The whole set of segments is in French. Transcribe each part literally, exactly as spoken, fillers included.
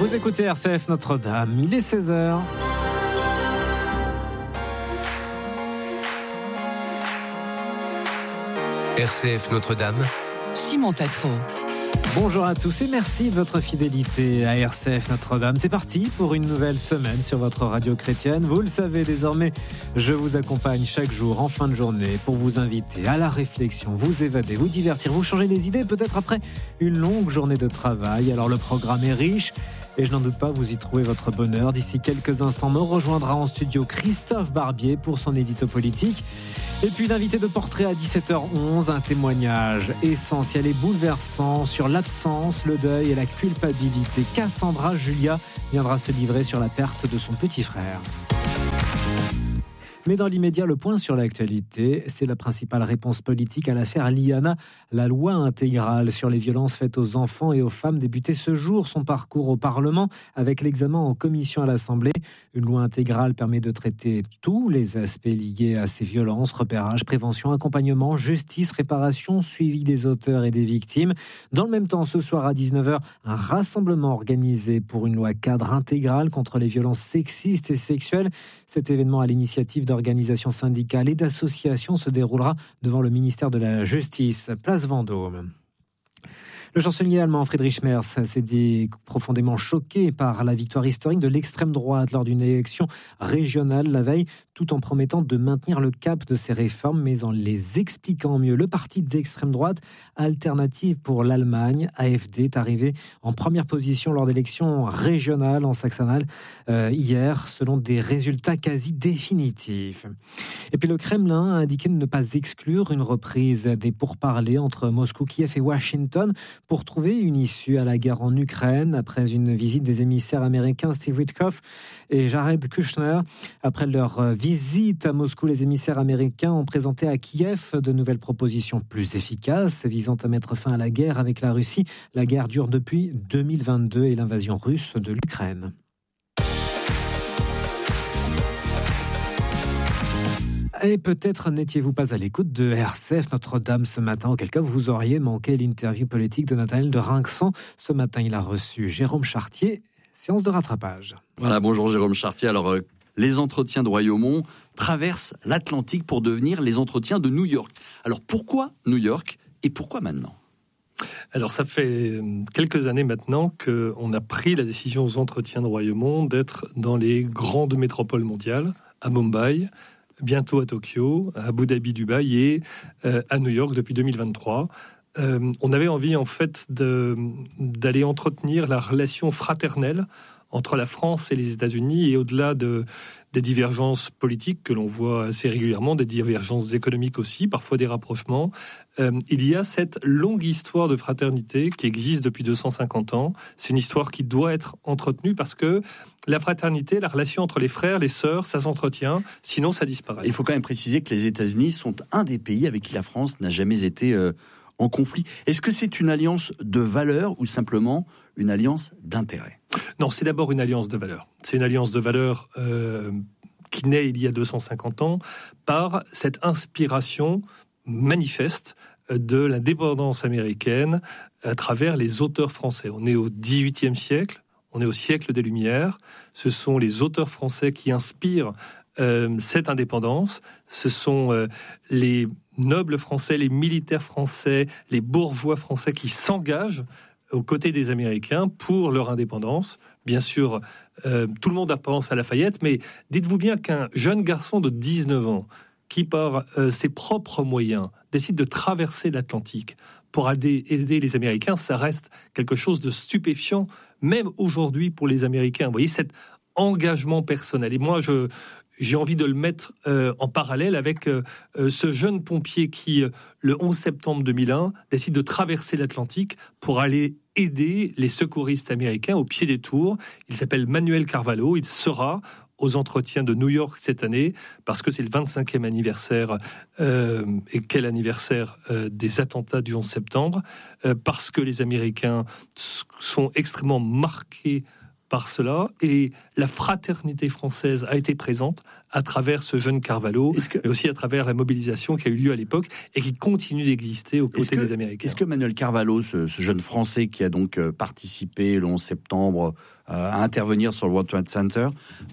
Vous écoutez R C F Notre-Dame, il est seize heures. R C F Notre-Dame, Simon Tatro. Bonjour à tous et merci de votre fidélité à R C F Notre-Dame. C'est parti pour une nouvelle semaine sur votre radio chrétienne. Vous le savez désormais, je vous accompagne chaque jour en fin de journée pour vous inviter à la réflexion, vous évader, vous divertir, vous changer les idées, peut-être après une longue journée de travail. Alors le programme est riche et je n'en doute pas, vous y trouvez votre bonheur. D'ici quelques instants, me rejoindra en studio Christophe Barbier pour son édito politique. Et puis l'invité de portrait à dix-sept heures onze, un témoignage essentiel et bouleversant sur l'absence, le deuil et la culpabilité. Cassandra Julia viendra se livrer sur la perte de son petit frère. Mais dans l'immédiat, le point sur l'actualité, c'est la principale réponse politique à l'affaire Liana. La loi intégrale sur les violences faites aux enfants et aux femmes débutait ce jour son parcours au Parlement avec l'examen en commission à l'Assemblée. Une loi intégrale permet de traiter tous les aspects liés à ces violences, repérage, prévention, accompagnement, justice, réparation, suivi des auteurs et des victimes. Dans le même temps, ce soir à dix-neuf heures, un rassemblement organisé pour une loi cadre intégrale contre les violences sexistes et sexuelles. Cet événement à l'initiative d'organisations syndicales et d'associations se déroulera devant le ministère de la Justice, place Vendôme. Le chancelier allemand Friedrich Merz s'est dit profondément choqué par la victoire historique de l'extrême droite lors d'une élection régionale la veille, tout en promettant de maintenir le cap de ces réformes, mais en les expliquant mieux. Le parti d'extrême droite, Alternative pour l'Allemagne, A F D, est arrivé en première position lors d'élections régionales en Saxe-Anhalt euh, hier, selon des résultats quasi définitifs. Et puis le Kremlin a indiqué de ne pas exclure une reprise des pourparlers entre Moscou, Kiev et Washington pour trouver une issue à la guerre en Ukraine après une visite des émissaires américains Steve Witkoff et Jared Kushner. Après leur visite à Moscou, les émissaires américains ont présenté à Kiev de nouvelles propositions plus efficaces visant à mettre fin à la guerre avec la Russie. La guerre dure depuis deux mille vingt-deux et l'invasion russe de l'Ukraine. Et peut-être n'étiez-vous pas à l'écoute de R C F Notre-Dame ce matin, auquel cas vous auriez manqué l'interview politique de Nathanaël de Rinxan. Ce matin, il a reçu Jérôme Chartier, séance de rattrapage. Voilà, bonjour Jérôme Chartier. Alors, euh, les entretiens de Royaumont traversent l'Atlantique pour devenir les entretiens de New York. Alors, pourquoi New York et pourquoi maintenant ? Alors, ça fait quelques années maintenant qu'on a pris la décision aux entretiens de Royaumont d'être dans les grandes métropoles mondiales, à Mumbai, bientôt à Tokyo, à Abu Dhabi, Dubaï et euh, à New York depuis deux mille vingt-trois. Euh, on avait envie en fait de, d'aller entretenir la relation fraternelle entre la France et les États-Unis et au-delà de, des divergences politiques que l'on voit assez régulièrement, des divergences économiques aussi, parfois des rapprochements. Euh, il y a cette longue histoire de fraternité qui existe depuis deux cent cinquante ans. C'est une histoire qui doit être entretenue parce que la fraternité, la relation entre les frères, les sœurs, ça s'entretient, sinon ça disparaît. Il faut quand même préciser que les États-Unis sont un des pays avec qui la France n'a jamais été euh, en conflit. Est-ce que c'est une alliance de valeurs ou simplement une alliance d'intérêt ? Non, c'est d'abord une alliance de valeurs. C'est une alliance de valeurs euh, qui naît il y a deux cent cinquante ans par cette inspiration manifeste de l'indépendance américaine à travers les auteurs français. On est au dix-huitième siècle, on est au siècle des Lumières. Ce sont les auteurs français qui inspirent euh, cette indépendance. Ce sont euh, les nobles français, les militaires français, les bourgeois français qui s'engagent aux côtés des Américains pour leur indépendance. Bien sûr, euh, tout le monde pense à Lafayette, mais dites-vous bien qu'un jeune garçon de dix-neuf ans qui, par euh, ses propres moyens, décide de traverser l'Atlantique pour aider, aider les Américains, ça reste quelque chose de stupéfiant, même aujourd'hui pour les Américains. Vous voyez, cet engagement personnel. Et moi, je... J'ai envie de le mettre euh, en parallèle avec euh, ce jeune pompier qui, euh, le onze septembre deux mille un, décide de traverser l'Atlantique pour aller aider les secouristes américains au pied des tours. Il s'appelle Manuel Carvalho. Il sera aux entretiens de New York cette année parce que c'est le vingt-cinquième anniversaire. Euh, et quel anniversaire euh, des attentats du onze septembre, euh, parce que les Américains sont extrêmement marqués par cela, et la fraternité française a été présente à travers ce jeune Carvalho, que... mais aussi à travers la mobilisation qui a eu lieu à l'époque et qui continue d'exister aux côtés que, des Américains. Est-ce que Manuel Carvalho, ce, ce jeune Français qui a donc participé le onze septembre euh, à intervenir sur le World Trade Center,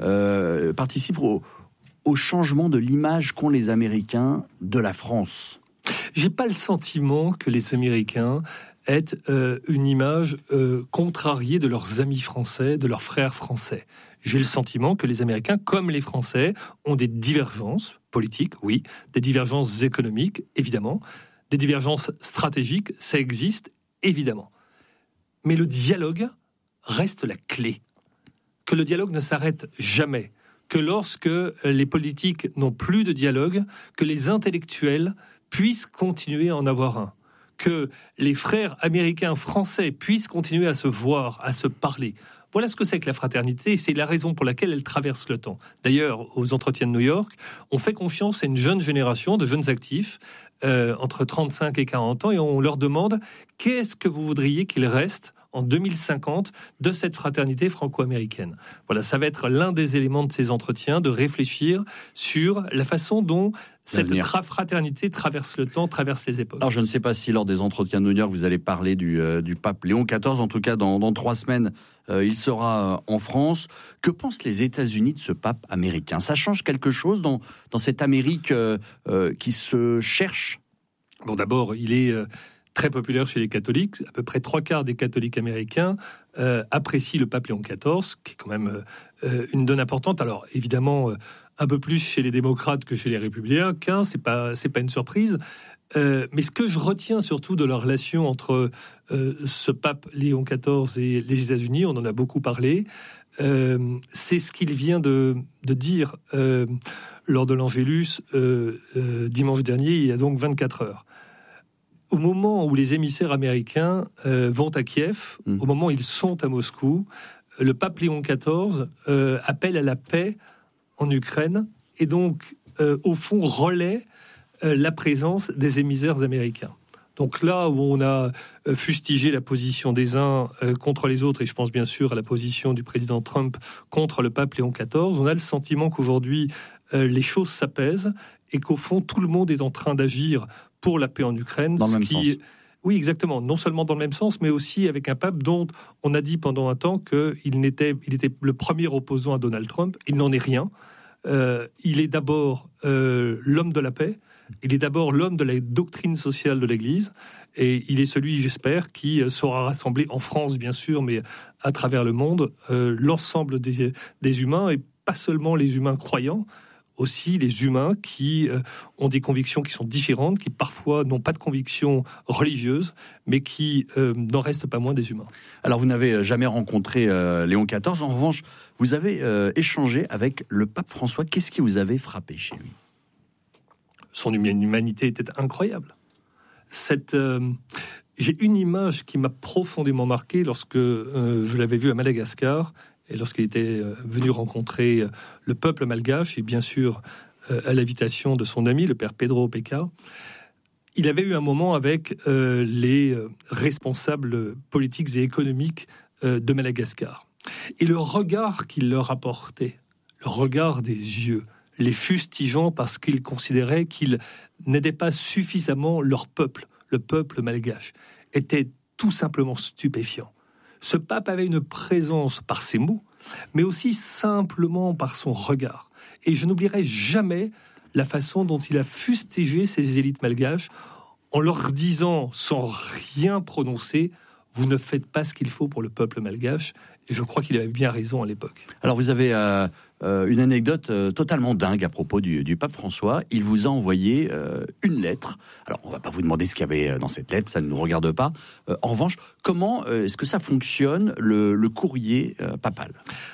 euh, participe au, au changement de l'image qu'ont les Américains de la France? J'ai pas le sentiment que les Américains aient euh, une image euh, contrariée de leurs amis français, de leurs frères français. J'ai le sentiment que les Américains, comme les Français, ont des divergences politiques, oui, des divergences économiques, évidemment, des divergences stratégiques, ça existe, évidemment. Mais le dialogue reste la clé. Que le dialogue ne s'arrête jamais. Que lorsque les politiques n'ont plus de dialogue, que les intellectuels puissent continuer à en avoir un. Que les frères américains, français puissent continuer à se voir, à se parler. Voilà ce que c'est que la fraternité, et c'est la raison pour laquelle elle traverse le temps. D'ailleurs, aux entretiens de New York, on fait confiance à une jeune génération de jeunes actifs, euh, entre trente-cinq et quarante ans, et on leur demande « Qu'est-ce que vous voudriez qu'il reste ?» en deux mille cinquante, de cette fraternité franco-américaine. Voilà, ça va être l'un des éléments de ces entretiens, de réfléchir sur la façon dont cette tra- fraternité traverse le temps, traverse les époques. Alors, je ne sais pas si lors des entretiens de New York, vous allez parler du, euh, du pape Léon quatorze. En tout cas, dans, dans trois semaines, euh, il sera euh, en France. Que pensent les États-Unis de ce pape américain? Ça change quelque chose dans, dans cette Amérique euh, euh, qui se cherche? Bon, d'abord, il est... Euh, très populaire chez les catholiques. À peu près trois quarts des catholiques américains euh, apprécient le pape Léon quatorze, qui est quand même euh, une donne importante. Alors, évidemment, euh, un peu plus chez les démocrates que chez les républicains, c'est pas, c'est pas une surprise. Euh, mais ce que je retiens surtout de la relation entre euh, ce pape Léon quatorze et les États-Unis, on en a beaucoup parlé, euh, c'est ce qu'il vient de, de dire euh, lors de l'Angélus euh, euh, dimanche dernier, il y a donc vingt-quatre heures. Au moment où les émissaires américains euh, vont à Kiev, mmh. au moment où ils sont à Moscou, le pape Léon quatorze euh, appelle à la paix en Ukraine et donc, euh, au fond, relaie euh, la présence des émissaires américains. Donc là où on a euh, fustigé la position des uns euh, contre les autres, et je pense bien sûr à la position du président Trump contre le pape Léon quatorze, on a le sentiment qu'aujourd'hui, euh, les choses s'apaisent et qu'au fond, tout le monde est en train d'agir pour la paix en Ukraine. Dans le même qui... sens. Oui, exactement. Non seulement dans le même sens, mais aussi avec un pape dont on a dit pendant un temps qu'il n'était, il était le premier opposant à Donald Trump. Il n'en est rien. Euh, il est d'abord euh, l'homme de la paix. Il est d'abord l'homme de la doctrine sociale de l'Église. Et il est celui, j'espère, qui saura rassembler en France, bien sûr, mais à travers le monde, euh, l'ensemble des, des humains, et pas seulement les humains croyants, aussi les humains qui euh, ont des convictions qui sont différentes, qui parfois n'ont pas de convictions religieuses, mais qui euh, n'en restent pas moins des humains. Alors, vous n'avez jamais rencontré euh, Léon quatorze. En revanche, vous avez euh, échangé avec le pape François. Qu'est-ce qui vous avait frappé chez lui? Son humanité était incroyable. Cette, euh, j'ai une image qui m'a profondément marqué lorsque euh, je l'avais vu à Madagascar, et lorsqu'il était venu rencontrer le peuple malgache, et bien sûr euh, à l'invitation de son ami, le père Pedro Opeka, il avait eu un moment avec euh, les responsables politiques et économiques euh, de Madagascar. Et le regard qu'il leur apportait, le regard des yeux, les fustigeant parce qu'ils considéraient qu'ils n'aidaient pas suffisamment leur peuple, le peuple malgache, était tout simplement stupéfiant. Ce pape avait une présence par ses mots, mais aussi simplement par son regard. Et je n'oublierai jamais la façon dont il a fustigé ces élites malgaches en leur disant, sans rien prononcer, « Vous ne faites pas ce qu'il faut pour le peuple malgache ». Et je crois qu'il avait bien raison à l'époque. Alors vous avez euh, euh, une anecdote euh, totalement dingue à propos du, du pape François. Il vous a envoyé euh, une lettre. Alors on ne va pas vous demander ce qu'il y avait dans cette lettre, ça ne nous regarde pas. Euh, en revanche, comment euh, est-ce que ça fonctionne, le, le courrier euh, papal ?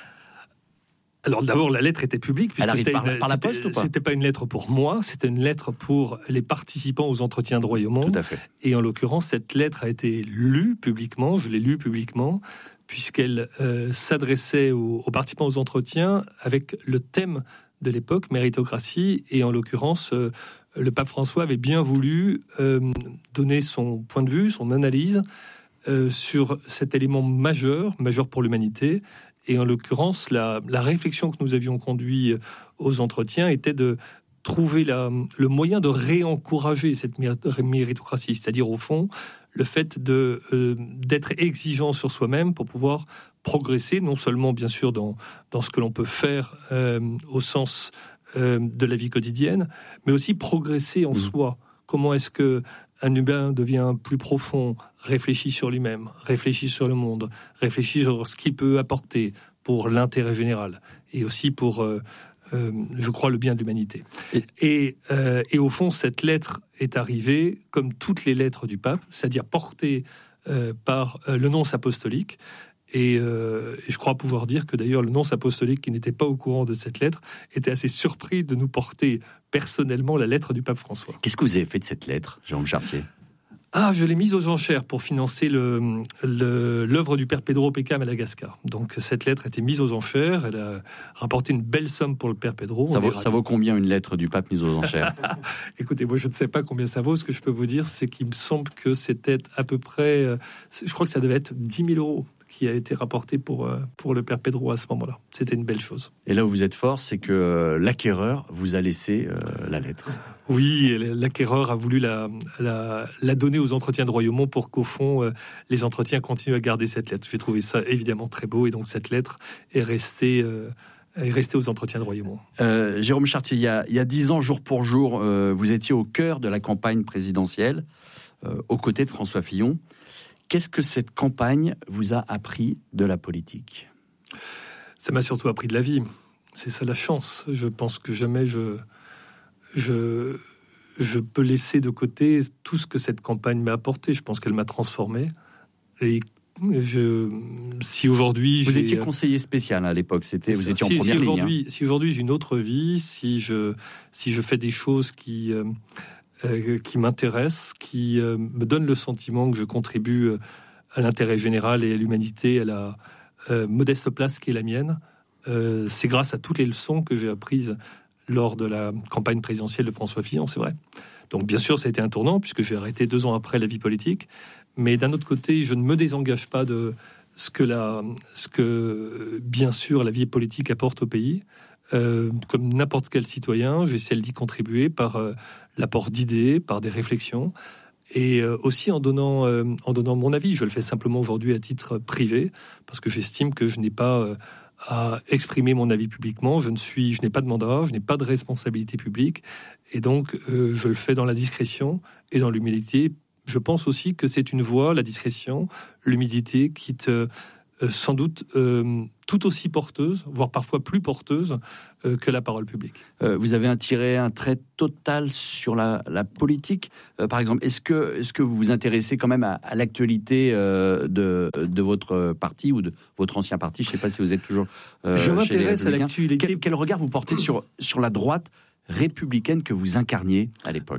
Alors d'abord, la lettre était publique. Elle arrive par, une, par la poste ou pas ? C'était pas une lettre pour moi, c'était une lettre pour les participants aux entretiens de Royaumont. Tout à fait. Et en l'occurrence, cette lettre a été lue publiquement, je l'ai lue publiquement, puisqu'elle euh, s'adressait aux, aux participants aux entretiens avec le thème de l'époque, méritocratie, et en l'occurrence, euh, le pape François avait bien voulu euh, donner son point de vue, son analyse euh, sur cet élément majeur, majeur pour l'humanité, Et en l'occurrence, la, la réflexion que nous avions conduite aux entretiens était de trouver la, le moyen de réencourager cette méritocratie, c'est-à-dire au fond le fait de, euh, d'être exigeant sur soi-même pour pouvoir progresser, non seulement bien sûr dans, dans ce que l'on peut faire euh, au sens euh, de la vie quotidienne, mais aussi progresser en mmh. soi. Comment est-ce qu'un humain devient plus profond, réfléchit sur lui-même, réfléchit sur le monde, réfléchit sur ce qu'il peut apporter pour l'intérêt général et aussi pour... Euh, Euh, je crois, le bien de l'humanité. Et, et, euh, et au fond, cette lettre est arrivée, comme toutes les lettres du pape, c'est-à-dire portée euh, par euh, le nonce apostolique. Et, euh, et je crois pouvoir dire que d'ailleurs, le nonce apostolique, qui n'était pas au courant de cette lettre, était assez surpris de nous porter personnellement la lettre du pape François. Qu'est-ce que vous avez fait de cette lettre, Jérôme Chartier ? Ah, je l'ai mise aux enchères pour financer le, le, l'œuvre du père Pedro Pecca à Madagascar. Donc cette lettre a été mise aux enchères, elle a rapporté une belle somme pour le père Pedro. Ça, vaut, ça vaut combien une lettre du pape mise aux enchères ? Écoutez, moi je ne sais pas combien ça vaut. Ce que je peux vous dire, c'est qu'il me semble que c'était à peu près, je crois que ça devait être dix mille euros qui a été rapporté pour, pour le père Pedro à ce moment-là. C'était une belle chose. Et là où vous êtes fort, c'est que l'acquéreur vous a laissé euh, la lettre. Oui, l'acquéreur a voulu la, la, la donner aux entretiens de Royaumont pour qu'au fond, euh, les entretiens continuent à garder cette lettre. J'ai trouvé ça évidemment très beau et donc cette lettre est restée, euh, est restée aux entretiens de Royaumont. Euh, Jérôme Chartier, il y a, il y a dix ans, jour pour jour, euh, vous étiez au cœur de la campagne présidentielle, euh, aux côtés de François Fillon. Qu'est-ce que cette campagne vous a appris de la politique ? Ça m'a surtout appris de la vie. C'est ça la chance. Je pense que jamais je... Je, je peux laisser de côté tout ce que cette campagne m'a apporté. Je pense qu'elle m'a transformé. Et je, si aujourd'hui... Vous j'ai, étiez conseiller spécial à l'époque, c'était, vous étiez si, en première si ligne. Aujourd'hui, hein. Si aujourd'hui j'ai une autre vie, si je, si je fais des choses qui, euh, euh, qui m'intéressent, qui euh, me donnent le sentiment que je contribue à l'intérêt général et à l'humanité, à la euh, modeste place qui est la mienne, euh, c'est grâce à toutes les leçons que j'ai apprises lors de la campagne présidentielle de François Fillon, c'est vrai. Donc bien sûr, ça a été un tournant, puisque j'ai arrêté deux ans après la vie politique. Mais d'un autre côté, je ne me désengage pas de ce que, la, ce que bien sûr, la vie politique apporte au pays. Euh, comme n'importe quel citoyen, j'essaie d'y contribuer par euh, l'apport d'idées, par des réflexions, et euh, aussi en donnant, euh, en donnant mon avis. Je le fais simplement aujourd'hui à titre privé, parce que j'estime que je n'ai pas... Euh, à exprimer mon avis publiquement. Je ne suis, je n'ai pas de mandat, je n'ai pas de responsabilité publique, et donc euh, je le fais dans la discrétion et dans l'humilité. Je pense aussi que c'est une voie, la discrétion, l'humilité, qui te euh, sans doute euh, tout aussi porteuse, voire parfois plus porteuse euh, que la parole publique. Euh, vous avez un tiré un trait total sur la, la politique, euh, par exemple. Est-ce que, est-ce que vous vous intéressez quand même à, à l'actualité euh, de, de votre parti ou de votre ancien parti ? Je ne sais pas si vous êtes toujours euh, Je m'intéresse à l'actualité. Quel, quel regard vous portez sur, sur la droite républicaine que vous incarniez à l'époque ?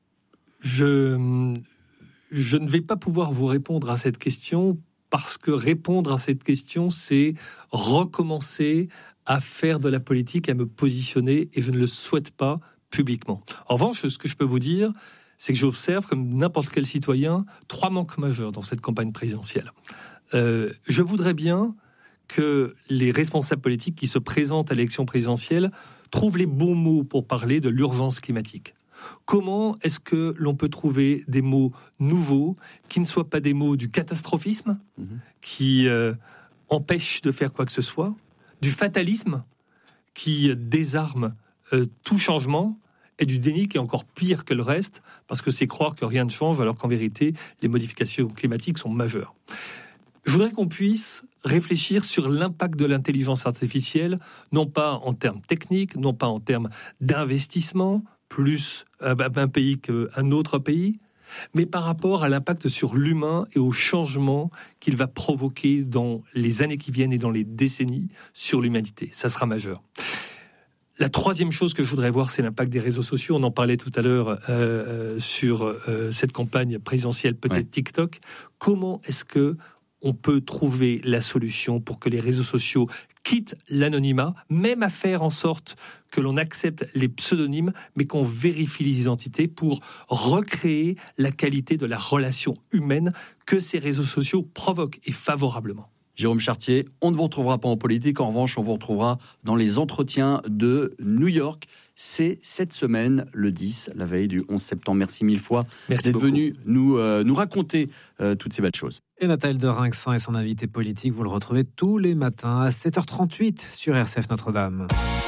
Je, je ne vais pas pouvoir vous répondre à cette question, parce que répondre à cette question, c'est recommencer à faire de la politique, à me positionner, et je ne le souhaite pas publiquement. En revanche, ce que je peux vous dire, c'est que j'observe, comme n'importe quel citoyen, trois manques majeurs dans cette campagne présidentielle. Euh, je voudrais bien que les responsables politiques qui se présentent à l'élection présidentielle trouvent les bons mots pour parler de l'urgence climatique. Comment est-ce que l'on peut trouver des mots nouveaux qui ne soient pas des mots du catastrophisme, mmh. qui euh, empêchent de faire quoi que ce soit, du fatalisme qui désarme euh, tout changement, et du déni qui est encore pire que le reste, parce que c'est croire que rien ne change alors qu'en vérité, les modifications climatiques sont majeures. Je voudrais qu'on puisse réfléchir sur l'impact de l'intelligence artificielle, non pas en termes techniques, non pas en termes d'investissement, plus un pays qu'un autre pays, mais par rapport à l'impact sur l'humain et au changement qu'il va provoquer dans les années qui viennent et dans les décennies sur l'humanité. Ça sera majeur. La troisième chose que je voudrais voir, c'est l'impact des réseaux sociaux. On en parlait tout à l'heure euh, sur euh, cette campagne présidentielle, peut-être ouais. TikTok. Comment est-ce que on peut trouver la solution pour que les réseaux sociaux quittent l'anonymat, même à faire en sorte que l'on accepte les pseudonymes, mais qu'on vérifie les identités pour recréer la qualité de la relation humaine que ces réseaux sociaux provoquent, et favorablement. Jérôme Chartier, on ne vous retrouvera pas en politique. En revanche, on vous retrouvera dans les entretiens de New York. C'est cette semaine, le dix, la veille du onze septembre. Merci mille fois Merci d'être beaucoup. venu nous, euh, nous raconter euh, toutes ces belles choses. Et Nathalie de Rinxan et son invité politique, vous le retrouvez tous les matins à sept heures trente-huit sur R C F Notre-Dame.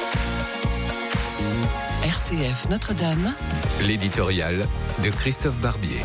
R C F Notre-Dame, l'éditorial de Christophe Barbier.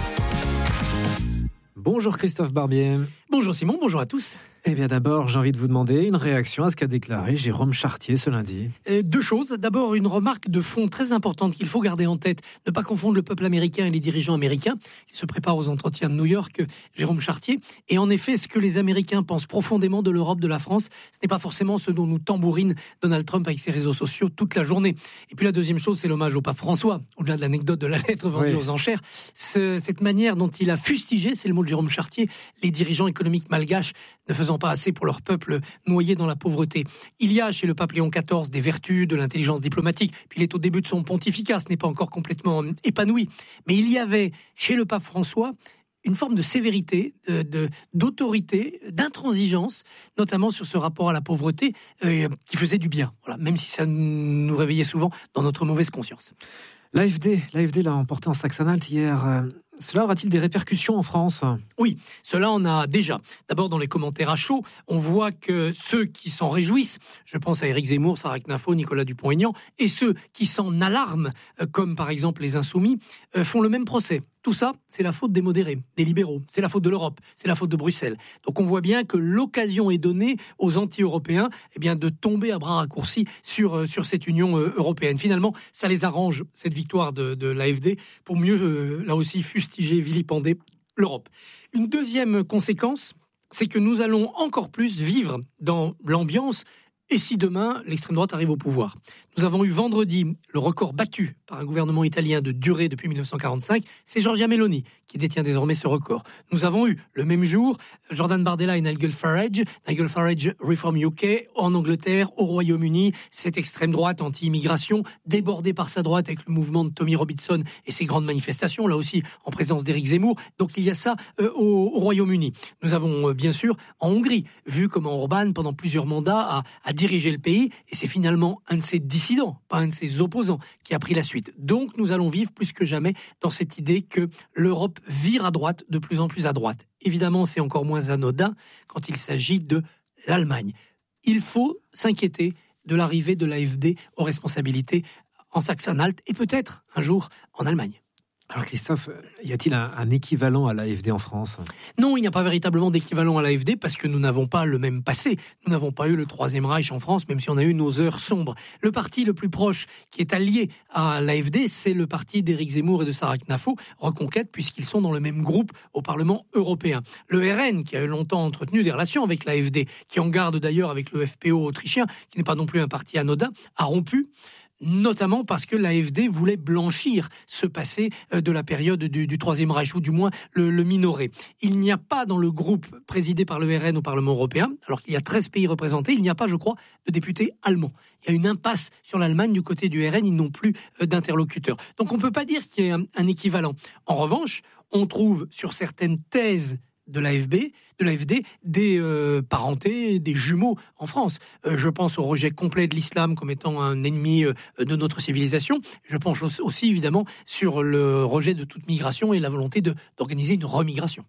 Bonjour Christophe Barbier. Bonjour Simon, bonjour à tous. Eh bien d'abord, j'ai envie de vous demander une réaction à ce qu'a déclaré Jérôme Chartier ce lundi. Euh, deux choses. D'abord, une remarque de fond très importante qu'il faut garder en tête. Ne pas confondre le peuple américain et les dirigeants américains. Il se prépare aux entretiens de New York, Jérôme Chartier. Et en effet, ce que les Américains pensent profondément de l'Europe, de la France, ce n'est pas forcément ce dont nous tambourine Donald Trump avec ses réseaux sociaux toute la journée. Et puis la deuxième chose, c'est l'hommage au pape François. Au-delà de l'anecdote de la lettre vendue Oui. aux enchères, ce, cette manière dont il a fustigé, c'est le mot de Jérôme Chartier, les dirigeants économiques malgaches ne faisant pas assez pour leur peuple noyé dans la pauvreté. Il y a chez le pape Léon quatorze des vertus, de l'intelligence diplomatique, puis il est au début de son pontificat, ce n'est pas encore complètement épanoui. Mais il y avait chez le pape François une forme de sévérité, de, de, d'autorité, d'intransigeance, notamment sur ce rapport à la pauvreté euh, qui faisait du bien, voilà, même si ça nous réveillait souvent dans notre mauvaise conscience. L'A F D, l'A F D l'a emporté en Saxe-Anhalt hier. Euh, Cela aura-t-il des répercussions en France ? Oui, cela on a déjà. D'abord, dans les commentaires à chaud, on voit que ceux qui s'en réjouissent, je pense à Éric Zemmour, Sarah Knafo, Nicolas Dupont-Aignan, et ceux qui s'en alarment, comme par exemple les Insoumis, font le même procès. Tout ça, c'est la faute des modérés, des libéraux, c'est la faute de l'Europe, c'est la faute de Bruxelles. Donc on voit bien que l'occasion est donnée aux anti-européens eh bien, de tomber à bras raccourcis sur, sur cette Union européenne. Finalement, ça les arrange, cette victoire de, de l'A F D, pour mieux, euh, là aussi, fustiger, vilipender l'Europe. Une deuxième conséquence, c'est que nous allons encore plus vivre dans l'ambiance. Et si demain, l'extrême droite arrive au pouvoir ? Nous avons eu vendredi le record battu par un gouvernement italien de durée depuis dix-neuf cent quarante-cinq. C'est Giorgia Meloni qui détient désormais ce record. Nous avons eu le même jour Jordan Bardella et Nigel Farage. Nigel Farage, Reform U K, en Angleterre, au Royaume-Uni. Cette extrême droite anti-immigration, débordée par sa droite avec le mouvement de Tommy Robinson et ses grandes manifestations, là aussi en présence d'Éric Zemmour. Donc il y a ça euh, au, au Royaume-Uni. Nous avons euh, bien sûr en Hongrie vu comment Orban, pendant plusieurs mandats, a, a dirigé le pays. Et c'est finalement un de ses dissidents, pas un de ses opposants, qui a pris la suite. Donc nous allons vivre plus que jamais dans cette idée que l'Europe vire à droite, de plus en plus à droite. Évidemment, c'est encore moins anodin quand il s'agit de l'Allemagne. Il faut s'inquiéter de l'arrivée de l'A F D aux responsabilités en Saxe-Anhalt et peut-être un jour en Allemagne. Alors Christophe, y a-t-il un, un équivalent à l'A F D en France ? Non, il n'y a pas véritablement d'équivalent à l'A F D parce que nous n'avons pas le même passé. Nous n'avons pas eu le Troisième Reich en France, même si on a eu nos heures sombres. Le parti le plus proche qui est allié à l'A F D, c'est le parti d'Éric Zemmour et de Sarah Knafo, Reconquête, puisqu'ils sont dans le même groupe au Parlement européen. Le R N, qui a eu longtemps entretenu des relations avec l'A F D, qui en garde d'ailleurs avec le F P O autrichien, qui n'est pas non plus un parti anodin, a rompu. Notamment parce que l'A F D voulait blanchir ce passé de la période du, du Troisième Reich, ou du moins le, le minorer. Il n'y a pas dans le groupe présidé par le R N au Parlement européen, alors qu'il y a treize pays représentés, il n'y a pas, je crois, de députés allemands. Il y a une impasse sur l'Allemagne du côté du R N, ils n'ont plus d'interlocuteurs. Donc on ne peut pas dire qu'il y ait un, un équivalent. En revanche, on trouve sur certaines thèses de l'A F B, de l'A F D, des euh, parentés, des jumeaux en France. Euh, je pense au rejet complet de l'islam comme étant un ennemi euh, de notre civilisation. Je pense aussi, évidemment, sur le rejet de toute migration et la volonté de, d'organiser une remigration.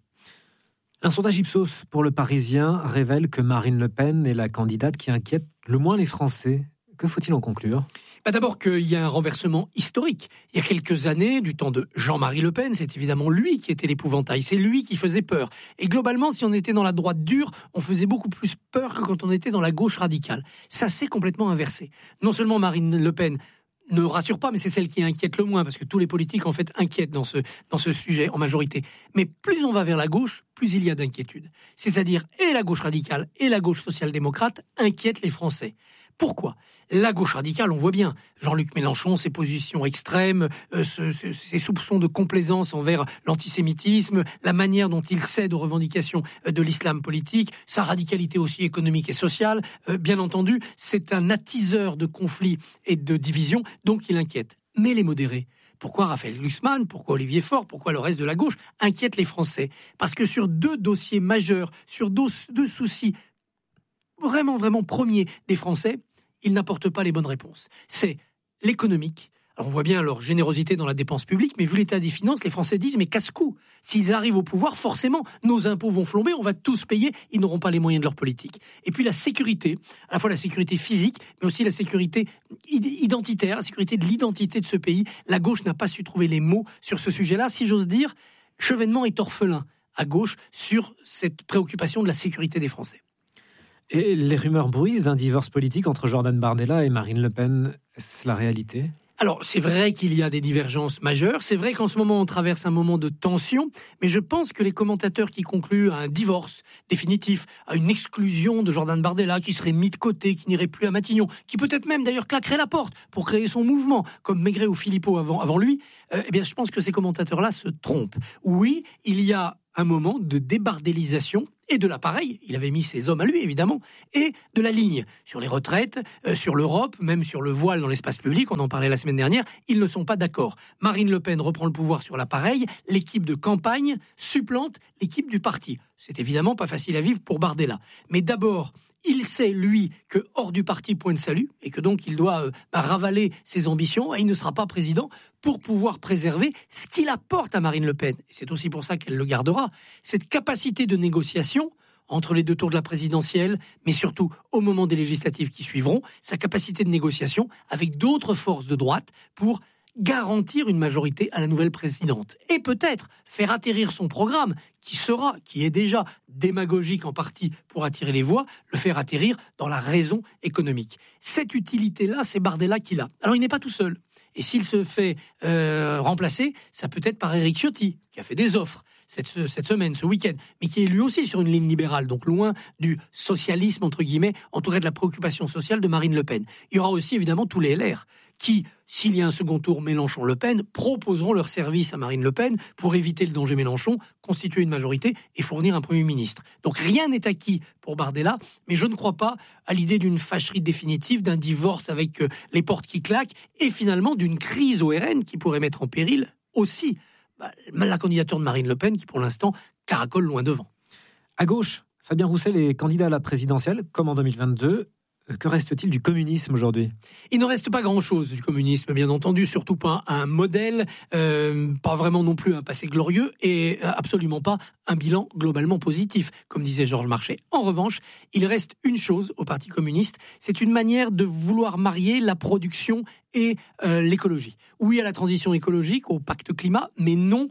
Un sondage Ipsos pour Le Parisien révèle que Marine Le Pen est la candidate qui inquiète le moins les Français. Que faut-il en conclure ? Bah d'abord qu'il y a un renversement historique. Il y a quelques années, du temps de Jean-Marie Le Pen, c'est évidemment lui qui était l'épouvantail, c'est lui qui faisait peur. Et globalement, si on était dans la droite dure, on faisait beaucoup plus peur que quand on était dans la gauche radicale. Ça s'est complètement inversé. Non seulement Marine Le Pen ne rassure pas, mais c'est celle qui inquiète le moins, parce que tous les politiques, en fait, inquiètent dans ce, dans ce sujet, en majorité. Mais plus on va vers la gauche, plus il y a d'inquiétude. C'est-à-dire, et la gauche radicale et la gauche social-démocrate inquiètent les Français. Pourquoi ? La gauche radicale, on voit bien, Jean-Luc Mélenchon, ses positions extrêmes, euh, ce, ce, ses soupçons de complaisance envers l'antisémitisme, la manière dont il cède aux revendications de l'islam politique, sa radicalité aussi économique et sociale. Euh, bien entendu, c'est un attiseur de conflits et de divisions, donc il inquiète. Mais les modérés, Pourquoi Raphaël Glucksmann, pourquoi Olivier Faure, pourquoi le reste de la gauche inquiète les Français? Parce que sur deux dossiers majeurs, sur deux, deux soucis vraiment, vraiment premiers des Français, ils n'apportent pas les bonnes réponses. C'est l'économique. Alors on voit bien leur générosité dans la dépense publique, mais vu l'état des finances, les Français disent mais casse-cou. S'ils arrivent au pouvoir, forcément, nos impôts vont flamber, on va tous payer, ils n'auront pas les moyens de leur politique. Et puis la sécurité, à la fois la sécurité physique, mais aussi la sécurité identitaire, la sécurité de l'identité de ce pays. La gauche n'a pas su trouver les mots sur ce sujet-là. Si j'ose dire, Chevènement est orphelin à gauche sur cette préoccupation de la sécurité des Français. Et les rumeurs bruissent d'un divorce politique entre Jordan Bardella et Marine Le Pen, est-ce la réalité ? Alors, c'est vrai qu'il y a des divergences majeures, c'est vrai qu'en ce moment, on traverse un moment de tension, mais je pense que les commentateurs qui concluent à un divorce définitif, à une exclusion de Jordan Bardella, qui serait mis de côté, qui n'irait plus à Matignon, qui peut-être même d'ailleurs claquerait la porte pour créer son mouvement, comme Maigret ou Philippot avant, avant lui, euh, eh bien, je pense que ces commentateurs-là se trompent. Oui, il y a un moment de débardélisation et de l'appareil, il avait mis ses hommes à lui évidemment, et de la ligne sur les retraites, euh, sur l'Europe, même sur le voile dans l'espace public, on en parlait la semaine dernière, ils ne sont pas d'accord. Marine Le Pen reprend le pouvoir sur l'appareil, l'équipe de campagne supplante l'équipe du parti. C'est évidemment pas facile à vivre pour Bardella. Mais d'abord, il sait, lui, que hors du parti, point de salut, et que donc il doit euh, ravaler ses ambitions, et il ne sera pas président pour pouvoir préserver ce qu'il apporte à Marine Le Pen. Et c'est aussi pour ça qu'elle le gardera. Cette capacité de négociation entre les deux tours de la présidentielle, mais surtout au moment des législatives qui suivront, sa capacité de négociation avec d'autres forces de droite pour garantir une majorité à la nouvelle présidente. Et peut-être faire atterrir son programme, qui sera, qui est déjà démagogique en partie pour attirer les voix, le faire atterrir dans la raison économique. Cette utilité-là, c'est Bardella qui l'a. Alors il n'est pas tout seul. Et s'il se fait euh, remplacer, ça peut être par Éric Ciotti, qui a fait des offres cette, cette semaine, ce week-end, mais qui est lui aussi sur une ligne libérale, donc loin du socialisme, entre guillemets, en tout cas de la préoccupation sociale de Marine Le Pen. Il y aura aussi évidemment tous les L R, qui, s'il y a un second tour Mélenchon-Le Pen, proposeront leur service à Marine Le Pen pour éviter le danger Mélenchon, constituer une majorité et fournir un Premier ministre. Donc rien n'est acquis pour Bardella, mais je ne crois pas à l'idée d'une fâcherie définitive, d'un divorce avec euh, les portes qui claquent, et finalement d'une crise au R N qui pourrait mettre en péril aussi bah, la candidature de Marine Le Pen, qui pour l'instant caracole loin devant. À gauche, Fabien Roussel est candidat à la présidentielle, comme en deux mille vingt-deux. Que reste-t-il du communisme aujourd'hui ? Il ne reste pas grand-chose du communisme, bien entendu, surtout pas un modèle, euh, pas vraiment non plus un passé glorieux et absolument pas un bilan globalement positif, comme disait Georges Marchais. En revanche, il reste une chose au Parti communiste, c'est une manière de vouloir marier la production et euh, l'écologie. Oui à la transition écologique, au pacte climat, mais non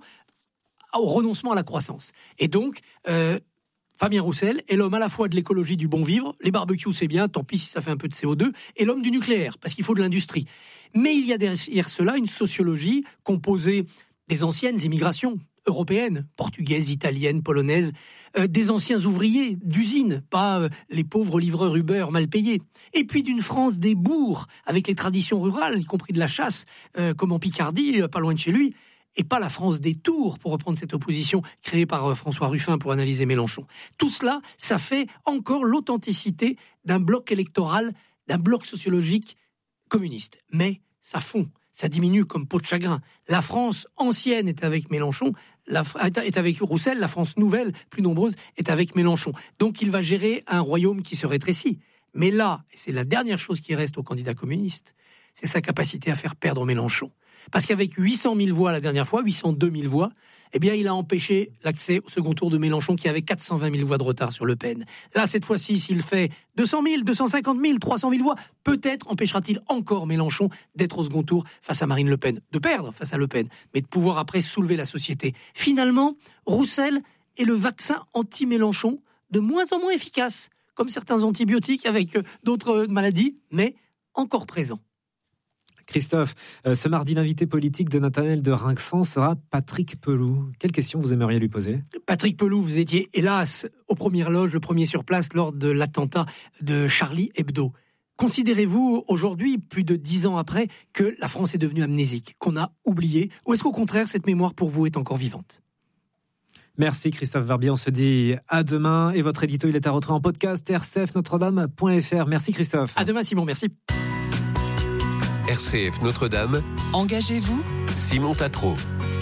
au renoncement à la croissance. Et donc... Euh, Fabien Roussel est l'homme à la fois de l'écologie du bon vivre, les barbecues c'est bien, tant pis si ça fait un peu de C O deux, et l'homme du nucléaire, parce qu'il faut de l'industrie. Mais il y a derrière cela une sociologie composée des anciennes immigrations européennes, portugaises, italiennes, polonaises, euh, des anciens ouvriers d'usines, pas euh, les pauvres livreurs Uber mal payés, et puis d'une France des bourgs, avec les traditions rurales, y compris de la chasse, euh, comme en Picardie, pas loin de chez lui, et pas la France des tours, pour reprendre cette opposition créée par François Ruffin pour analyser Mélenchon. Tout cela, ça fait encore l'authenticité d'un bloc électoral, d'un bloc sociologique communiste. Mais ça fond, ça diminue comme peau de chagrin. La France ancienne est avec Mélenchon, la, est avec Roussel, la France nouvelle, plus nombreuse, est avec Mélenchon. Donc il va gérer un royaume qui se rétrécit. Mais là, et c'est la dernière chose qui reste au candidat communiste, c'est sa capacité à faire perdre Mélenchon. Parce qu'avec huit cent mille voix la dernière fois, huit cent deux mille voix, eh bien, il a empêché l'accès au second tour de Mélenchon qui avait quatre cent vingt mille voix de retard sur Le Pen. Là, cette fois-ci, s'il fait deux cent mille, deux cent cinquante mille, trois cent mille voix, peut-être empêchera-t-il encore Mélenchon d'être au second tour face à Marine Le Pen, de perdre face à Le Pen, mais de pouvoir après soulever la société. Finalement, Roussel est le vaccin anti-Mélenchon de moins en moins efficace, comme certains antibiotiques avec d'autres maladies, mais encore présent. Christophe, euh, ce mardi, l'invité politique de Nathanaël de Rinxan sera Patrick Pelloux. Quelle question vous aimeriez lui poser ? Patrick Pelloux, vous étiez hélas aux premières loges, le premier sur place lors de l'attentat de Charlie Hebdo. Considérez-vous aujourd'hui, plus de dix ans après, que la France est devenue amnésique, qu'on a oublié, ou est-ce qu'au contraire, cette mémoire pour vous est encore vivante ? Merci Christophe Barbier, on se dit à demain et votre édito il est à retrouver en podcast r c f notre dame point f r. Merci Christophe. À demain Simon, merci. R C F Notre-Dame. Engagez-vous, Simon Tatro.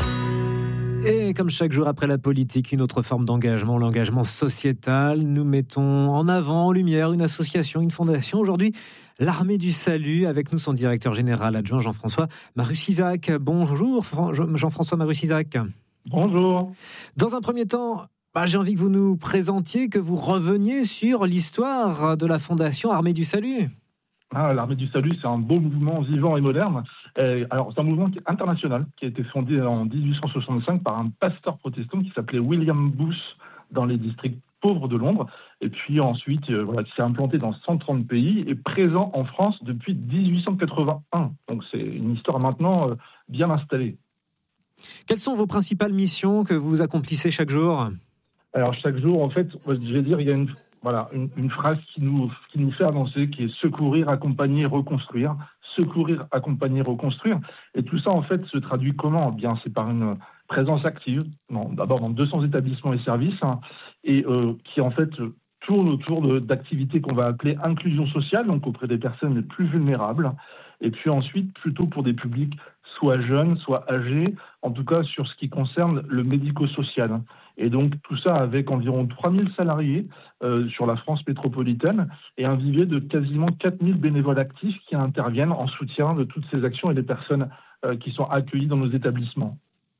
Et comme chaque jour après la politique, une autre forme d'engagement, l'engagement sociétal. Nous mettons en avant, en lumière, une association, une fondation. Aujourd'hui, l'Armée du Salut. Avec nous, son directeur général adjoint, Jean-François Marus-Isaac. Bonjour, Jean-François Marus-Isaac. Bonjour. Dans un premier temps, bah, j'ai envie que vous nous présentiez, que vous reveniez sur l'histoire de la fondation Armée du Salut. Ah, l'Armée du Salut, c'est un beau mouvement vivant et moderne. Et, alors, c'est un mouvement international qui a été fondé en dix-huit cent soixante-cinq par un pasteur protestant qui s'appelait William Booth dans les districts pauvres de Londres. Et puis ensuite, euh, voilà, qui s'est implanté dans cent trente pays et présent en France depuis dix-huit cent quatre-vingt-un. Donc, c'est une histoire maintenant euh, bien installée. Quelles sont vos principales missions que vous accomplissez chaque jour ? Alors, chaque jour, en fait, je vais dire, il y a une... Voilà, une, une phrase qui nous, qui nous fait avancer, qui est secourir, accompagner, reconstruire. Secourir, accompagner, reconstruire. Et tout ça, en fait, se traduit comment ? Eh bien, c'est par une présence active, non, d'abord dans deux cents établissements et services, hein, et euh, qui, en fait, tourne autour de, d'activités qu'on va appeler inclusion sociale, donc auprès des personnes les plus vulnérables. Et puis ensuite, plutôt pour des publics soit jeunes, soit âgés, en tout cas sur ce qui concerne le médico-social. Et donc tout ça avec environ trois mille salariés euh, sur la France métropolitaine et un vivier de quasiment quatre mille bénévoles actifs qui interviennent en soutien de toutes ces actions et des personnes euh, qui sont accueillies dans nos établissements.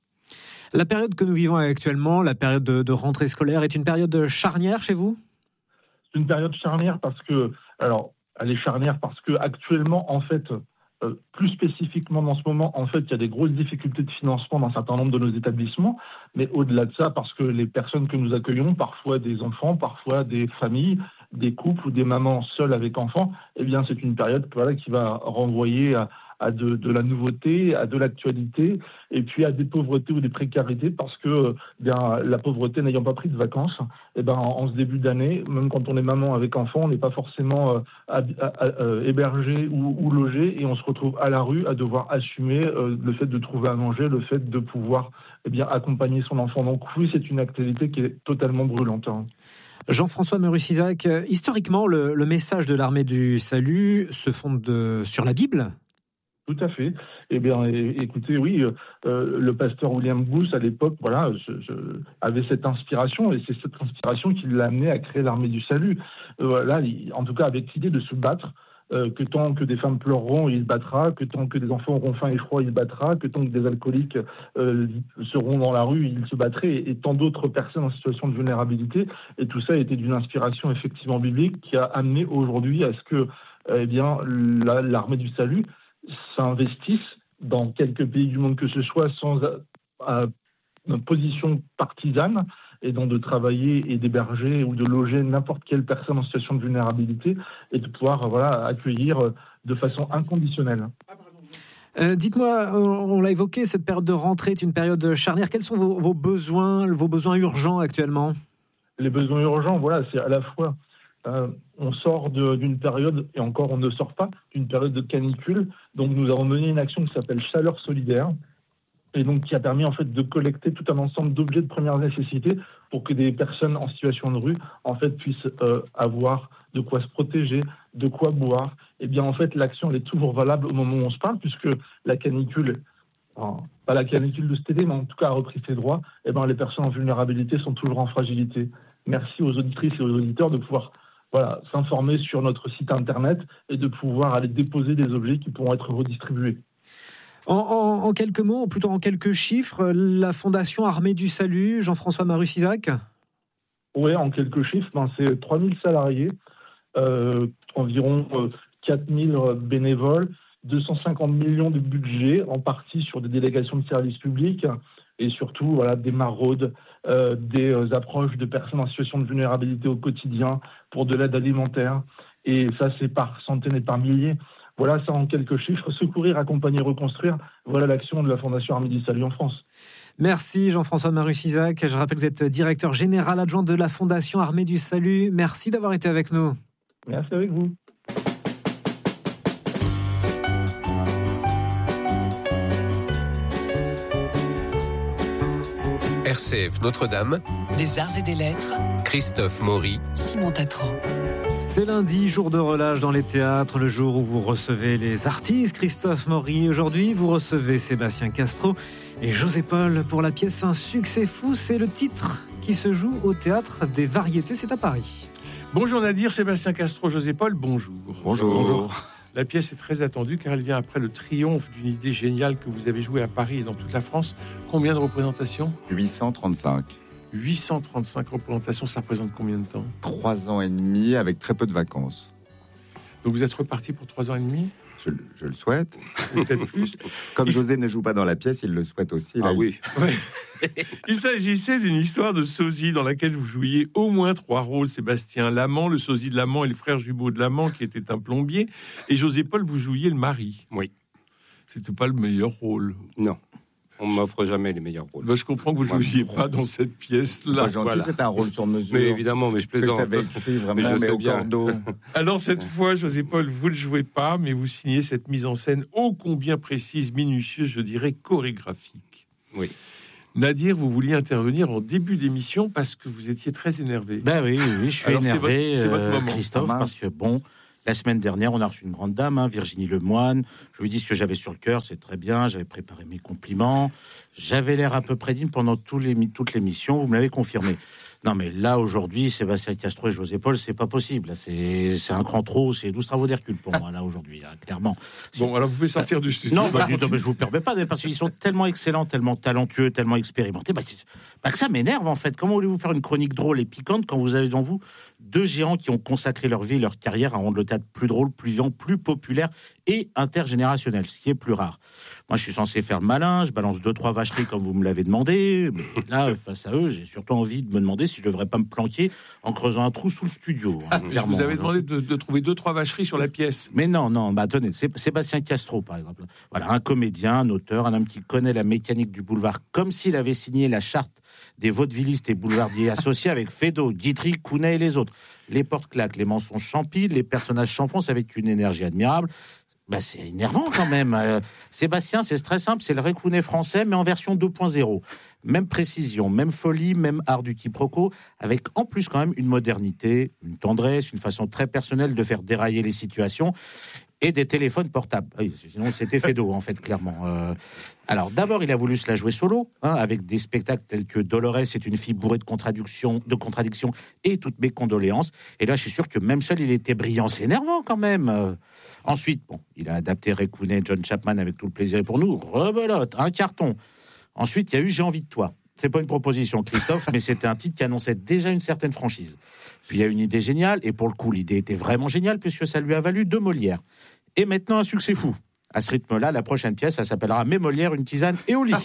La période que nous vivons actuellement, la période de, de rentrée scolaire, est une période charnière chez vous ? C'est une période charnière parce que, alors, elle est charnière parce que actuellement, en fait, euh, plus spécifiquement dans ce moment, en fait, il y a des grosses difficultés de financement dans un certain nombre de nos établissements. Mais au-delà de ça, parce que les personnes que nous accueillons, parfois des enfants, parfois des familles, des couples ou des mamans seules avec enfants, eh bien, c'est une période voilà, qui va renvoyer à, à de, de la nouveauté, à de l'actualité, et puis à des pauvretés ou des précarités, parce que bien, la pauvreté n'ayant pas pris de vacances, eh ben, en, en ce début d'année, même quand on est maman avec enfant, on n'est pas forcément euh, à, à, à, euh, hébergé ou, ou logé, et on se retrouve à la rue à devoir assumer euh, le fait de trouver à manger, le fait de pouvoir eh bien, accompagner son enfant. Donc oui, c'est une activité qui est totalement brûlante. Hein. Jean-François Marus-Isaac, historiquement, le, le message de l'Armée du Salut se fonde de, sur la Bible ? Tout à fait. Eh bien, écoutez, oui, euh, le pasteur William Booth, à l'époque, voilà, je, je, avait cette inspiration, et c'est cette inspiration qui l'a amené à créer l'Armée du Salut. Euh, voilà, il, en tout cas, avec l'idée de se battre, euh, que tant que des femmes pleureront, il se battra, que tant que des enfants auront faim et froid, il se battra, que tant que des alcooliques euh, seront dans la rue, il se battrait, et, et tant d'autres personnes en situation de vulnérabilité. Et tout ça était d'une inspiration effectivement biblique qui a amené aujourd'hui à ce que, eh bien, la, l'Armée du Salut s'investissent dans quelques pays du monde que ce soit sans euh, une position partisane et donc de travailler et d'héberger ou de loger n'importe quelle personne en situation de vulnérabilité et de pouvoir voilà, accueillir de façon inconditionnelle. Euh, dites-moi, on l'a évoqué, cette période de rentrée est une période charnière. Quels sont vos, vos besoins, vos besoins urgents actuellement ? Les besoins urgents, voilà, c'est à la fois Euh, on sort de, d'une période, et encore on ne sort pas, d'une période de canicule. Donc nous avons mené une action qui s'appelle Chaleur solidaire, et donc qui a permis en fait de collecter tout un ensemble d'objets de première nécessité pour que des personnes en situation de rue en fait puissent euh, avoir de quoi se protéger, de quoi boire. Et bien en fait l'action elle est toujours valable au moment où on se parle, puisque la canicule, enfin, pas la canicule de cet été, mais en tout cas a repris ses droits. Et bien les personnes en vulnérabilité sont toujours en fragilité. Merci aux auditrices et aux auditeurs de pouvoir Voilà, s'informer sur notre site internet et de pouvoir aller déposer des objets qui pourront être redistribués. En, en, en quelques mots, ou plutôt en quelques chiffres, la Fondation Armée du Salut, Jean-François Marus-Isaac ? Oui, en quelques chiffres, ben c'est trois mille salariés, euh, environ euh, quatre mille bénévoles, deux cent cinquante millions de budget, en partie sur des délégations de services publics, et surtout voilà, des maraudes, euh, des euh, approches de personnes en situation de vulnérabilité au quotidien pour de l'aide alimentaire. Et ça, c'est par centaines et par milliers. Voilà ça en quelques chiffres. Secourir, accompagner, reconstruire. Voilà l'action de la Fondation Armée du Salut en France. Merci Jean-François Marus-Isaac. Je rappelle que vous êtes directeur général adjoint de la Fondation Armée du Salut. Merci d'avoir été avec nous. Merci avec vous. R C F Notre-Dame, des arts et des lettres, Christophe Maury, Simon Tatro. C'est lundi, jour de relâche dans les théâtres, le jour où vous recevez les artistes. Christophe Maury, aujourd'hui, vous recevez Sébastien Castro et José Paul pour la pièce Un succès fou. C'est le titre qui se joue au Théâtre des Variétés, c'est à Paris. Bonjour Nadir, Sébastien Castro, José Paul, bonjour. Bonjour. Bonjour. La pièce est très attendue car elle vient après le triomphe d'une idée géniale que vous avez jouée à Paris et dans toute la France. Combien de représentations ? huit cent trente-cinq. huit cent trente-cinq représentations, ça représente combien de temps ? Trois ans et demi avec très peu de vacances. Donc vous êtes reparti pour trois ans et demi ? Je, je le souhaite. Peut-être plus. Comme il... José ne joue pas dans la pièce, il le souhaite aussi. Ah il... oui. Ouais. Il s'agissait d'une histoire de sosie dans laquelle vous jouiez au moins trois rôles. Sébastien Lamant, le sosie de Lamant et le frère jumeau de Lamant qui était un plombier. Et José Paul, vous jouiez le mari. Oui. C'était pas le meilleur rôle. Non. On m'offre jamais les meilleurs rôles. Ben, je comprends que vous ne jouiez pas dans cette pièce-là. Gentil, voilà. C'est un rôle sur mesure. Mais évidemment, mais je plaisante. Que je t'avais écrit vraiment, mais, je mais sais au bien. cordeau. Alors cette fois, José Paul, vous ne jouez pas, mais vous signez cette mise en scène ô combien précise, minutieuse, je dirais chorégraphique. Oui. Nadir, vous vouliez intervenir en début d'émission parce que vous étiez très énervé. Ben oui, oui, oui, je suis Alors, énervé, c'est votre, c'est votre euh, moment. Christophe, Ah, parce que bon, la semaine dernière, on a reçu une grande dame, hein, Virginie Lemoine. Je lui dis ce que j'avais sur le cœur, c'est très bien. J'avais préparé mes compliments. J'avais l'air à peu près digne pendant tous les, toute l'émission. Vous me l'avez confirmé. Non, mais là, aujourd'hui, Sébastien Castro et José Paul, c'est pas possible. C'est, c'est un cran trop. C'est douze travaux d'Hercule pour moi, là, aujourd'hui, hein, clairement. Bon, alors vous pouvez sortir du studio. Non, bah, du tout, mais je vous permets pas, parce qu'ils sont tellement excellents, tellement talentueux, tellement expérimentés. Bah, bah, que ça m'énerve, en fait. Comment voulez-vous faire une chronique drôle et piquante quand vous avez devant vous deux géants qui ont consacré leur vie, leur carrière à rendre le théâtre plus drôle, plus vivant, plus populaire et intergénérationnel, ce qui est plus rare. Moi, je suis censé faire le malin, je balance deux, trois vacheries comme vous me l'avez demandé. Mais là, face à eux, j'ai surtout envie de me demander si je devrais pas me planquer en creusant un trou sous le studio. Hein, je vous avais demandé de, de trouver deux, trois vacheries sur la pièce. Mais non, non, bah tenez, c'est Sébastien Castro, par exemple. Voilà, un comédien, un auteur, un homme qui connaît la mécanique du boulevard comme s'il avait signé la charte des vaudevillistes et boulevardiers associés avec Feydeau, Guitry, Kounet et les autres. Les portes claquent, les mensonges champillent, les personnages s'enfoncent avec une énergie admirable. Bah, c'est énervant quand même. Euh, Sébastien, c'est très simple, c'est le Récounet français, mais en version deux point zéro. Même précision, même folie, même art du quiproquo, avec en plus quand même une modernité, une tendresse, une façon très personnelle de faire dérailler les situations et des téléphones portables. Oui, sinon, c'était Feydeau, en fait, clairement. Euh, alors, d'abord, il a voulu se la jouer solo, hein, avec des spectacles tels que Dolores est une fille bourrée de contradictions, de contradictions et toutes mes condoléances. Et là, je suis sûr que même seul, il était brillant. C'est énervant, quand même. Euh, ensuite, bon, il a adapté Récounet, John Chapman avec tout le plaisir pour nous. Rebelote, un carton. Ensuite, il y a eu J'ai envie de toi. C'est pas une proposition, Christophe, mais c'était un titre qui annonçait déjà une certaine franchise. Puis il y a une idée géniale, et pour le coup, l'idée était vraiment géniale, puisque ça lui a valu deux Molières. Et maintenant, un succès fou. À ce rythme-là, la prochaine pièce, ça s'appellera Mes Molières, une tisane et au lit.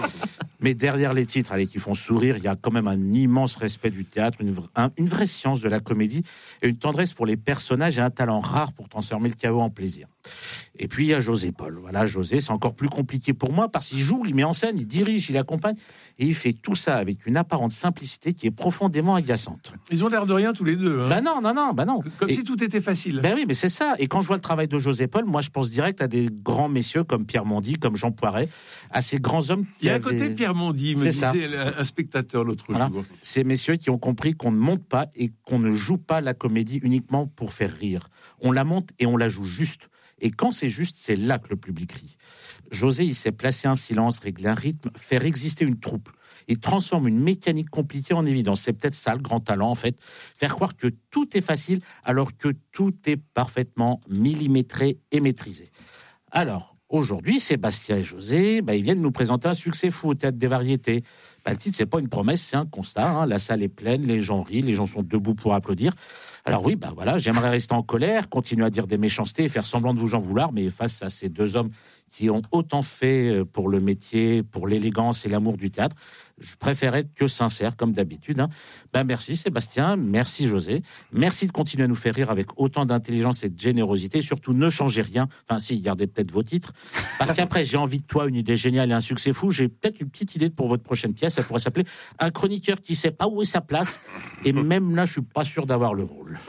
Mais derrière les titres, allez, qui font sourire, il y a quand même un immense respect du théâtre, une, vra- un, une vraie science de la comédie, et une tendresse pour les personnages et un talent rare pour transformer le chaos en plaisir. Et puis, il y a José Paul. Voilà, José, c'est encore plus compliqué pour moi, parce qu'il joue, il met en scène, il dirige, il accompagne, et il fait tout ça avec une apparente simplicité qui est profondément agaçante. Ils ont l'air de rien tous les deux. Hein. Bah non, non, non, bah non. Comme et, si tout était facile. Ben oui, mais c'est ça. Et quand je vois le travail de José Paul, moi, je pense direct à des grands messieurs comme Pierre Mondy, comme Jean Poiret, à ces grands hommes qui Il y a un avaient... côté Pierre Mondy, me C'est disait un, un spectateur l'autre voilà. jour. Ces messieurs qui ont compris qu'on ne monte pas et qu'on ne joue pas la comédie uniquement pour faire rire. On la monte et on la joue juste. Et quand c'est juste, c'est là que le public rit. José, il sait placer un silence, régler un rythme, faire exister une troupe. Il transforme une mécanique compliquée en évidence. C'est peut-être ça le grand talent, en fait. Faire croire que tout est facile alors que tout est parfaitement millimétré et maîtrisé. Alors, aujourd'hui, Sébastien et José, bah, ils viennent nous présenter un succès fou au Théâtre des Variétés. Bah, le titre, c'est pas une promesse, c'est un constat. Hein. La salle est pleine, les gens rient, les gens sont debout pour applaudir. Alors oui, bah voilà, j'aimerais rester en colère, continuer à dire des méchancetés et faire semblant de vous en vouloir, mais face à ces deux hommes qui ont autant fait pour le métier, pour l'élégance et l'amour du théâtre, je préfère être que sincère, comme d'habitude. Hein. Ben merci Sébastien, merci José, merci de continuer à nous faire rire avec autant d'intelligence et de générosité. Surtout, ne changez rien. Enfin, si, gardez peut-être vos titres. Parce qu'après, j'ai envie de toi, une idée géniale et un succès fou. J'ai peut-être une petite idée pour votre prochaine pièce. Ça pourrait s'appeler Un chroniqueur qui sait pas où est sa place. Et même là, je suis pas sûr d'avoir le rôle.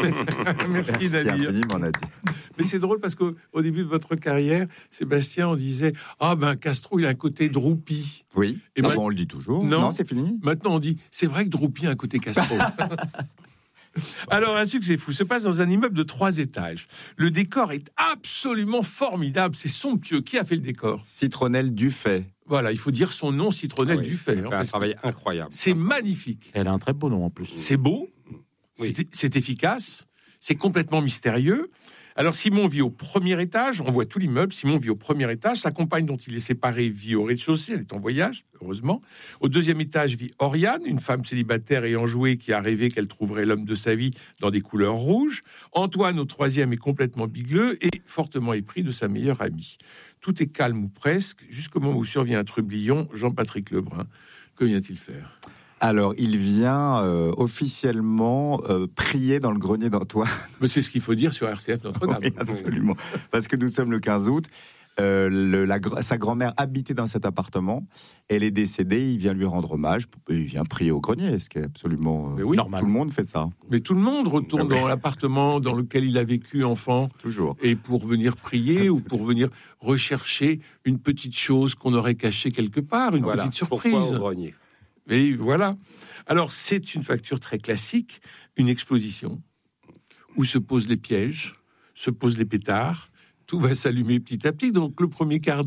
Merci, Merci Nadir. infiniment, Nadir. Mais c'est drôle parce qu'au au début de votre carrière, Sébastien, on disait ah ben Castro, il a un côté Droupi. Oui. Et Ah ma- bon, on le dit toujours. Non. Non, c'est fini. Maintenant, on dit c'est vrai que Droupi a un côté Castro. Alors, un succès fou se passe dans un immeuble de trois étages. Le décor est absolument formidable, c'est somptueux. Qui a fait le décor ? Citronnelle Dufay. Voilà, il faut dire son nom, Citronnelle Ah oui, Dufay. elle hein, fait un parce que travail incroyable. c'est magnifique. Elle a un très beau nom en plus. C'est beau, Oui. c'est, c'est efficace, c'est complètement mystérieux. Alors Simon vit au premier étage, on voit tout l'immeuble. Simon vit au premier étage, sa compagne dont il est séparé vit au rez-de-chaussée, elle est en voyage, heureusement. Au deuxième étage vit Oriane, une femme célibataire et enjouée qui a rêvé qu'elle trouverait l'homme de sa vie dans des couleurs rouges. Antoine, au troisième, est complètement bigleux et fortement épris de sa meilleure amie. Tout est calme ou presque, jusqu'au moment où survient un trublion, Jean-Patrick Lebrun. Que vient-il faire ? Alors, il vient euh, officiellement euh, prier dans le grenier d'Antoine. Mais c'est ce qu'il faut dire sur R C F Notre-Dame. Oui, absolument. Parce que nous sommes le quinze août. Euh, le, la, sa grand-mère habitait dans cet appartement. Elle est décédée. Il vient lui rendre hommage. Et il vient prier au grenier, ce qui est absolument euh, oui, normal. Tout le monde fait ça. Mais tout le monde retourne Ah oui. dans l'appartement dans lequel il a vécu enfant. Toujours. Et pour venir prier ou pour venir rechercher une petite chose qu'on aurait cachée quelque part, une Voilà. petite surprise. Pourquoi au grenier ? Et voilà. Alors, c'est une facture très classique, une explosion, où se posent les pièges, se posent les pétards, tout va s'allumer petit à petit. Donc, le premier quart